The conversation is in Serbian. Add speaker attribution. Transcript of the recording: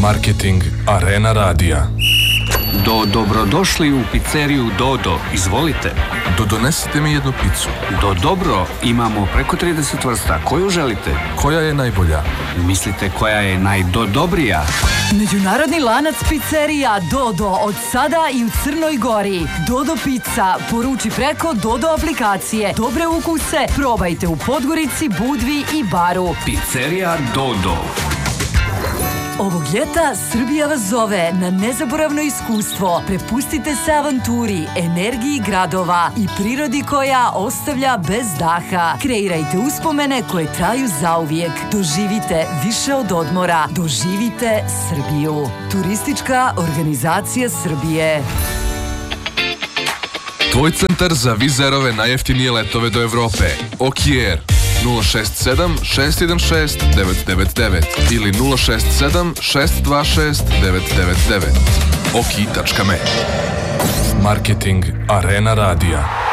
Speaker 1: Marketing Arena Radija.
Speaker 2: Dobrodošli u pizzeriju Dodo, izvolite.
Speaker 1: Donesite mi jednu picu.
Speaker 2: Dobro, imamo preko 30 vrsta, koju želite?
Speaker 1: Koja je najbolja?
Speaker 2: Mislite koja je najdobrija?
Speaker 3: Međunarodni lanac pizzerija Dodo od sada i u Crnoj Gori. Dodo pizza, poruči preko Dodo aplikacije. Dobre ukuse probajte u Podgorici, Budvi i Baru.
Speaker 2: Pizzerija Dodo.
Speaker 3: Ovog ljeta Srbija vas zove na nezaboravno iskustvo. Prepustite se avanturi, energiji gradova i prirodi koja ostavlja bez daha. Kreirajte uspomene koje traju zauvijek. Doživite više od odmora. Doživite Srbiju. Turistička organizacija Srbije.
Speaker 1: Tvoj centar za vizerove najjeftinije letove do Evrope. Okier 067 616 999 ili 067 626 999. Oki.me. Marketing Arena Radija.